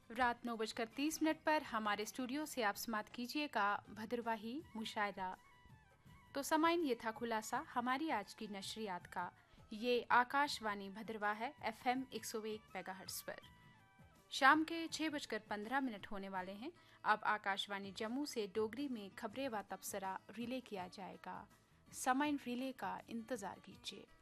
रात 9:30 पर हमारे स्टूडियो से आप समाप्त कीजिएगा भद्रवाही मुशायरा। तो समाइन ये था खुलासा हमारी आज की नशरियात का। ये आकाशवाणी भद्रवाह है FM 101 मेगाहर्ट्ज पर। शाम के 6:15 होने वाले हैं। अब आकाशवाणी जम्मू से डोगरी में खबरें व तबसरा रिले किया जाएगा। समाइन रिले का इंतजार कीजिए।